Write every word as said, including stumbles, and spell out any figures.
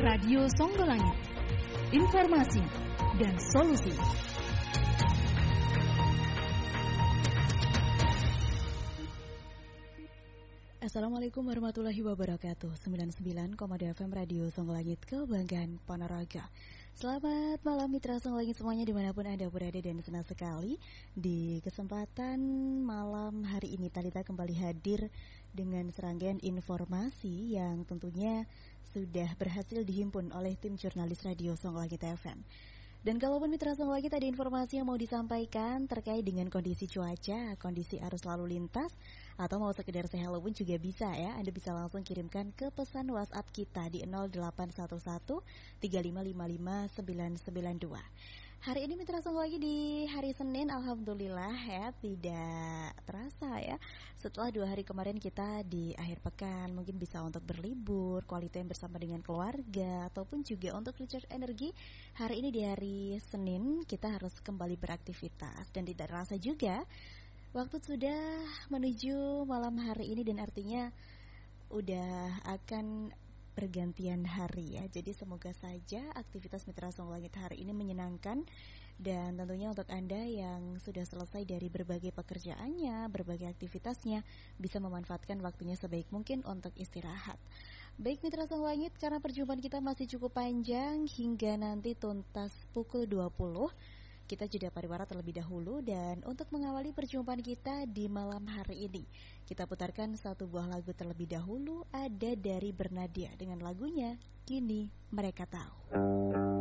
Radio Songgolangit. Informasi dan solusi. Assalamualaikum warahmatullahi wabarakatuh. sembilan puluh sembilan koma dua F M Radio Songgolangit, kebanggaan Ponorogo. Selamat malam mitra Songgolangit semuanya dimanapun Anda berada, dan senang sekali di kesempatan malam hari ini Talita kembali hadir dengan serangkaian informasi yang tentunya sudah berhasil dihimpun oleh tim jurnalis Radio Songgolangit F M. Dan kalaupun mitra Songgolangit ada informasi yang mau disampaikan terkait dengan kondisi cuaca, kondisi arus lalu lintas, atau mau sekedar say hello pun juga bisa ya. Anda bisa langsung kirimkan ke pesan WhatsApp kita di nol delapan satu satu tiga lima lima lima sembilan sembilan dua. Hari ini mitra Songgolangit di hari Senin, alhamdulillah ya, tidak terasa ya. Setelah dua hari kemarin kita di akhir pekan, mungkin bisa untuk berlibur, quality time bersama dengan keluarga, ataupun juga untuk recharge energi. Hari ini di hari Senin kita harus kembali beraktivitas, dan tidak terasa juga waktu sudah menuju malam hari ini, dan artinya udah akan pergantian hari ya. Jadi semoga saja aktivitas mitra Songgolangit hari ini menyenangkan, dan tentunya untuk Anda yang sudah selesai dari berbagai pekerjaannya, berbagai aktivitasnya, bisa memanfaatkan waktunya sebaik mungkin untuk istirahat. Baik mitra Songgolangit, karena perjumpaan kita masih cukup panjang hingga nanti tuntas pukul dua puluh, kita jeda pariwara terlebih dahulu. Dan untuk mengawali perjumpaan kita di malam hari ini, kita putarkan satu buah lagu terlebih dahulu. Ada dari Bernadia dengan lagunya Kini Mereka Tahu.